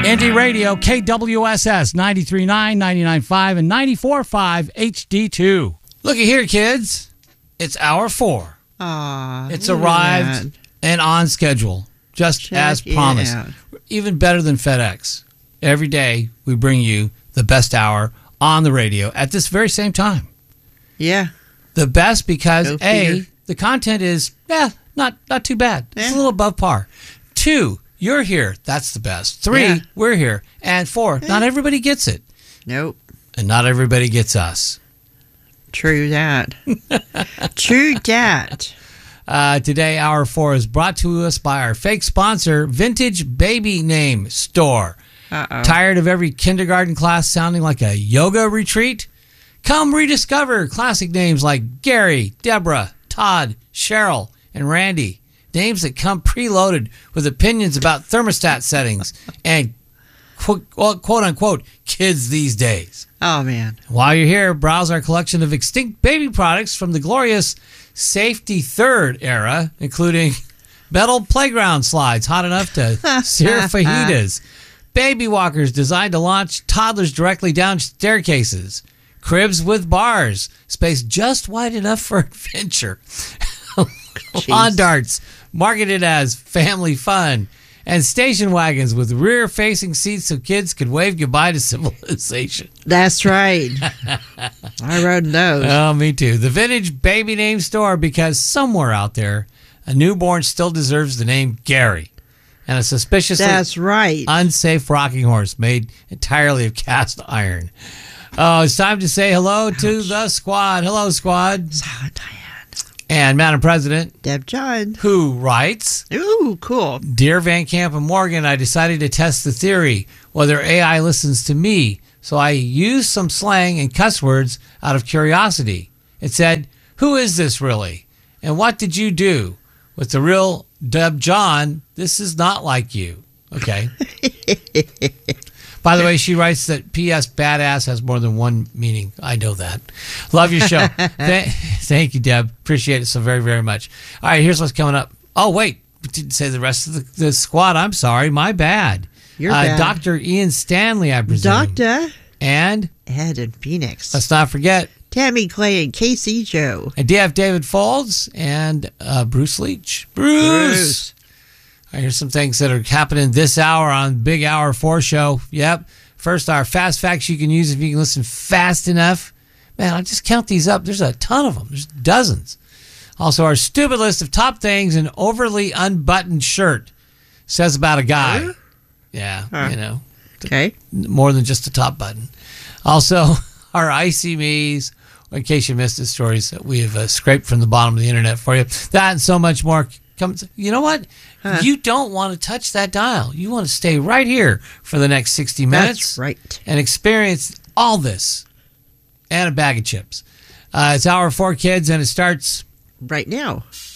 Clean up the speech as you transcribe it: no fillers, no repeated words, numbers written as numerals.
Indie Radio, KWSS, 93.9, 99.5, and 94.5 HD2. Looky here, kids. It's hour 4. Aw, it's arrived and on schedule, just as promised. Even better than FedEx. Every day we bring you the best hour on the radio at this very same time. Yeah. The best because, A, the content is, not too bad. It's a little above par. 2, you're here. That's the best. 3, we're here. And 4, not everybody gets it. Nope. And not everybody gets us. True that. True that. Today, Hour 4 is brought to us by our fake sponsor, Vintage Baby Name Store. Tired of every kindergarten class sounding like a yoga retreat? Come rediscover classic names like Gary, Deborah, Todd, Cheryl, and Randy. Names that come preloaded with opinions about thermostat settings and quote-unquote kids these days. Oh, man. While you're here, browse our collection of extinct baby products from the glorious Safety Third era, including metal playground slides hot enough to sear fajitas, baby walkers designed to launch toddlers directly down staircases, cribs with bars, spaced just wide enough for adventure, lawn darts marketed as family fun, and station wagons with rear-facing seats so kids could wave goodbye to civilization. That's right. I rode those. Oh, me too. The Vintage Baby Name Store, because somewhere out there, a newborn still deserves the name Gary. And a suspiciously unsafe rocking horse made entirely of cast iron. Oh, it's time to say hello to the squad. Hello, squad. Silent Diane. And Madam President, Deb John, who writes, ooh, cool. Dear Van Camp and Morgan, I decided to test the theory whether AI listens to me. So I used some slang and cuss words out of curiosity. It said, who is this really? And what did you do? With the real Deb John, this is not like you. Okay. By the way, she writes that P.S. badass has more than one meaning. I know that. Love your show. Thank you, Deb. Appreciate it so very, very much. All right, here's what's coming up. Oh, wait. We didn't say the rest of the squad. I'm sorry. My bad. You're bad. Dr. Ian Stanley, I presume. Doctor. And? Ed and Phoenix. Let's not forget. Tammy Clay and Casey Joe. And DF David Folds and Bruce Leach. Bruce. Here's some things that are happening this hour on Big Hour 4 show. Yep. First, our fast facts you can use if you can listen fast enough. Man, I just count these up. There's a ton of them. There's dozens. Also, our stupid list of top things an overly unbuttoned shirt says about a guy. Yeah, you know. Okay. More than just a top button. Also, our Icy Me's, in case you missed the stories that we have scraped from the bottom of the internet for you. That and so much more. You know what? You don't want to touch that dial. You want to stay right here for the next 60 minutes. That's right. And experience all this and a bag of chips. It's Hour 4, kids, and it starts right now.